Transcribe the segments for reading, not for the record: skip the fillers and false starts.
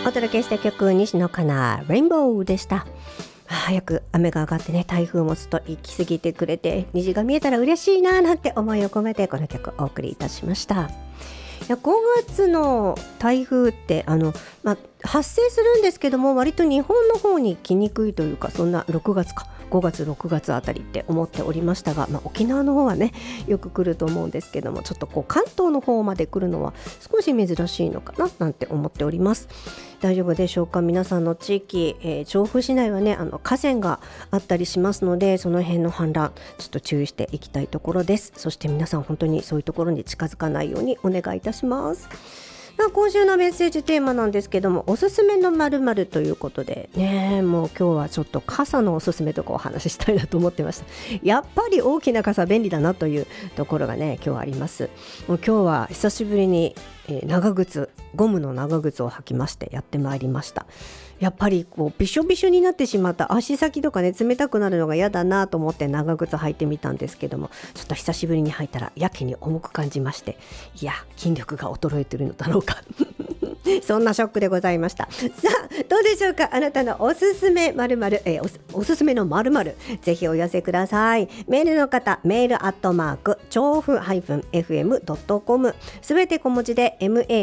お届けした曲、西野カナレインボーでした。早く雨が上がってね、台風もすっと行き過ぎてくれて虹が見えたら嬉しいななんて思いを込めてこの曲お送りいたしました。いや5月の台風って発生するんですけども、割と日本の方に来にくいというか、そんな6月か5月6月あたりって思っておりましたが、沖縄の方はねよく来ると思うんですけども、ちょっと関東の方まで来るのは少し珍しいのかななんて思っております。大丈夫でしょうか、皆さんの地域、調布市内はね河川があったりしますので、その辺の氾濫ちょっと注意していきたいところです。そして皆さん本当にそういうところに近づかないようにお願いいたします。今週のメッセージテーマなんですけども、おすすめの〇〇ということでね、もう今日はちょっと傘のおすすめとかお話ししたいなと思ってました。やっぱり大きな傘便利だなというところがね今日はあります。もう今日は久しぶりに、長靴、ゴムの長靴を履きましてやってまいりました。やっぱりびしょびしょになってしまった足先とかね、冷たくなるのが嫌だなと思って長靴履いてみたんですけども、ちょっと久しぶりに履いたらやけに重く感じまして、いや筋力が衰えているのだろうかそんなショックでございました。さあどうでしょうか、あなたのおすすめ〇〇、おすすめの〇〇ぜひお寄せください。メールの方、メール調布-fm.com、 すべて小文字で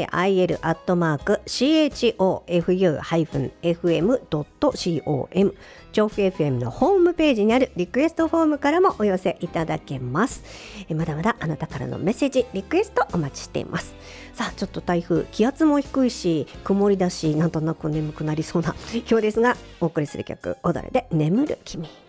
mail-chofu-fm.com、 調布 FM のホームページにあるリクエストフォームからもお寄せいただけます。まだまだあなたからのメッセージリクエストお待ちしています。さあちょっと台風、気圧も低いし曇りだし、なんとなく眠くなりそうな今日ですが、お送りする曲、踊れで眠る君。